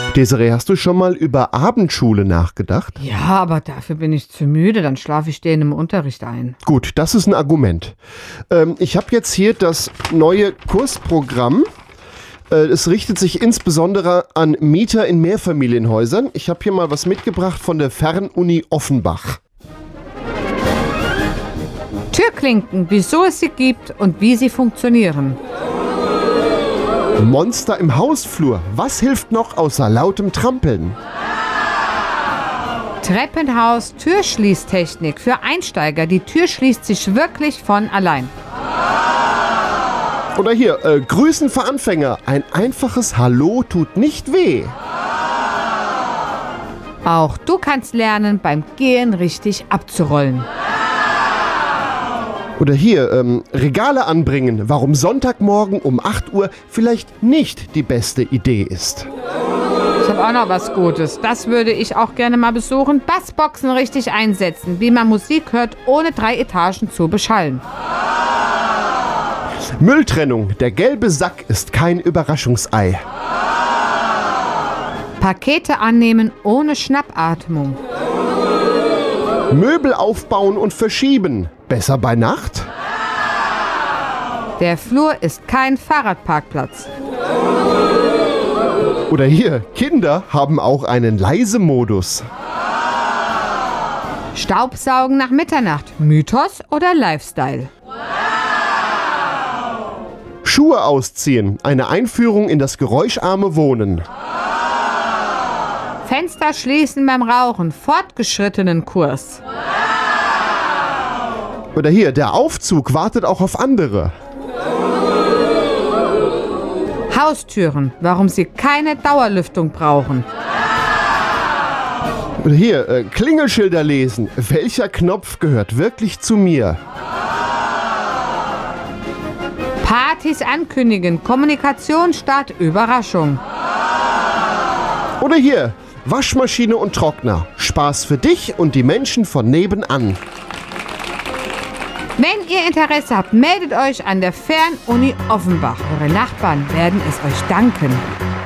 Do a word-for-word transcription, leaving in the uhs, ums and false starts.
Desiree, hast du schon mal über Abendschule nachgedacht? Ja, aber dafür bin ich zu müde, dann schlafe ich denen im Unterricht ein. Gut, das ist ein Argument. Ähm, ich habe jetzt hier das neue Kursprogramm. Äh, es richtet sich insbesondere an Mieter in Mehrfamilienhäusern. Ich habe hier mal was mitgebracht von der Fernuni Offenbach. Türklinken, wieso es sie gibt und wie sie funktionieren. Monster im Hausflur. Was hilft noch außer lautem Trampeln? Treppenhaus, Türschließtechnik für Einsteiger. Die Tür schließt sich wirklich von allein. Oder hier, äh, Grüßen für Anfänger. Ein einfaches Hallo tut nicht weh. Auch du kannst lernen, beim Gehen richtig abzurollen. Oder hier, ähm, Regale anbringen, warum Sonntagmorgen um acht Uhr vielleicht nicht die beste Idee ist. Ich habe auch noch was Gutes. Das würde ich auch gerne mal besuchen. Bassboxen richtig einsetzen, wie man Musik hört, ohne drei Etagen zu beschallen. Mülltrennung, der gelbe Sack ist kein Überraschungsei. Pakete annehmen ohne Schnappatmung. Möbel aufbauen und verschieben. Besser bei Nacht? Der Flur ist kein Fahrradparkplatz. Oder hier, Kinder haben auch einen Leisemodus. Staubsaugen nach Mitternacht. Mythos oder Lifestyle? Schuhe ausziehen. Eine Einführung in das geräuscharme Wohnen. Fenster schließen beim Rauchen. Fortgeschrittenen Kurs. Oder hier, der Aufzug wartet auch auf andere. Haustüren, warum sie keine Dauerlüftung brauchen. Oder hier, äh, Klingelschilder lesen. Welcher Knopf gehört wirklich zu mir? Partys ankündigen, Kommunikation statt Überraschung. Oder hier, Waschmaschine und Trockner. Spaß für dich und die Menschen von nebenan. Wenn ihr Interesse habt, meldet euch an der Fernuni Offenbach. Eure Nachbarn werden es euch danken.